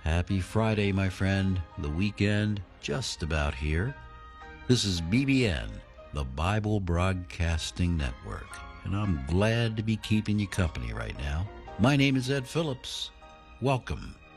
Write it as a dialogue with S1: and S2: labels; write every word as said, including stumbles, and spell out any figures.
S1: Happy Friday, my friend. The weekend just about here. This is B B N, the Bible Broadcasting Network, and I'm glad to be keeping you company right now. My name is Ed Phillips. Welcome